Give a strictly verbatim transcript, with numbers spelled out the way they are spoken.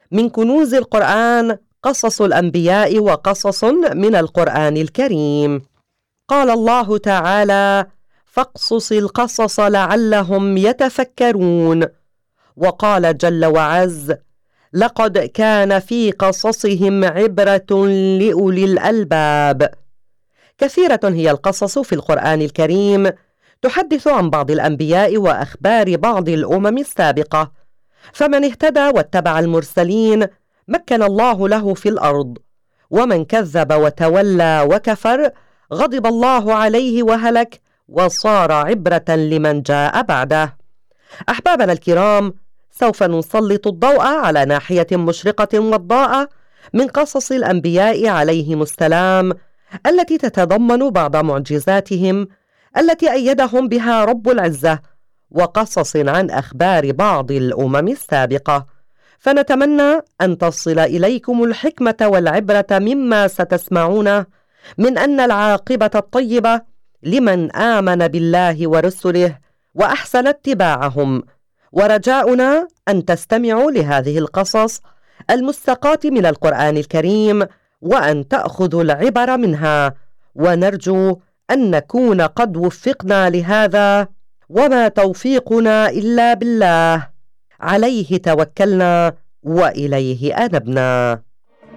من كنوز القرآن قصص الأنبياء وقصص من القرآن الكريم. قال الله تعالى: فاقصص القصص لعلهم يتفكرون. وقال جل وعز: لقد كان في قصصهم عبرة لأولي الألباب. كثيرة هي القصص في القرآن الكريم تحدث عن بعض الأنبياء وأخبار بعض الأمم السابقة، فمن اهتدى واتبع المرسلين مكن الله له في الأرض، ومن كذب وتولى وكفر غضب الله عليه وهلك وصار عبرة لمن جاء بعده. أحبابنا الكرام، سوف نسلط الضوء على ناحية مشرقة وضاءة من قصص الأنبياء عليهم السلام، التي تتضمن بعض معجزاتهم التي أيدهم بها رب العزة، وقصص عن أخبار بعض الأمم السابقة. فنتمنى أن تصل إليكم الحكمة والعبرة مما ستسمعونه، من أن العاقبة الطيبة لمن آمن بالله ورسله وأحسن اتباعهم. ورجاؤنا أن تستمعوا لهذه القصص المستقاة من القرآن الكريم، وأن تأخذوا العبر منها، ونرجو أن نكون قد وفقنا لهذا، وما توفيقنا إلا بالله، عليه توكلنا وإليه أنبنا.